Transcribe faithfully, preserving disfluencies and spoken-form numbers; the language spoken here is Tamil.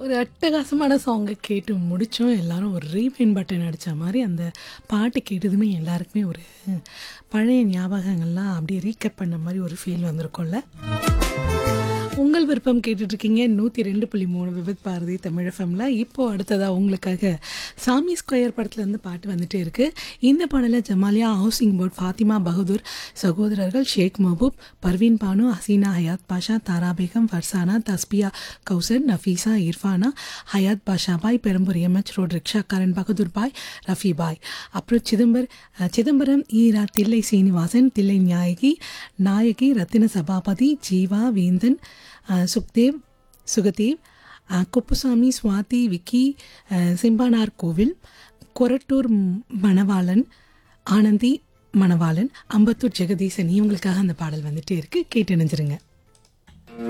ஒரு அட்டகாசமான சாங்க கேட்டு முடிச்சோம். எல்லாரும் ஒரு ரீவைண்ட் பட்டன் அடிச்ச மாரி, அந்த பாட்டு கேட்டதுமே எல்லாருக்குமே ஒரு பழைய ஞாபகங்கள்லாம் அப்படியே ரீகேப் பண்ண மாரி ஒரு ஃபீல் வந்திருக்கும்ல. உங்கள் விருப்பம் கேட்டுட்ருக்கீங்க நூற்றி ரெண்டு புள்ளி மூணு விவித் பாரதி தமிழ் எஃப்எம்ல. இப்போ அடுத்ததா உங்களுக்காக சாமி ஸ்கொயர் படத்துலேருந்து பாட்டு வந்துட்டே இருக்கு. இந்த பாடல ஜமாலியா ஹவுசிங் போர்ட், ஃபாத்திமா பகதூர் சகோதரர்கள், ஷேக் மஹபூப், பர்வீன் பானு, ஹசீனா ஹயாத் பாஷா, தாரா பேகம், ஃபர்சானா, தஸ்பியா கௌசர், நஃபீஸா, இர்ஃபானா, ஹயாத் பாஷா பாய், பெரம்பூர் எம்எச் ரோட் ரிக்ஷாக்காரன் பகதூர் பாய், ரஃபி பாய், அப்புறம் சிதம்பர் சிதம்பரம் ஈரா, தில்லை சீனிவாசன், தில்லை நாயகி நாயகி, ரத்தின சபாபதி, ஜீவா, வேந்தன், சுக்தேவ், சுகதேவ், குப்புசாமி, சுவாதி, விக்கி, சிம்பானார் கோவில், கொரட்டூர் மணவாளன், ஆனந்தி மணவாளன், அம்பத்தூர் ஜெகதீசன். இவங்களுக்காக அந்த பாடல் வந்துட்டே இருக்கு. கேட்டு நினைஞ்சிருங்க.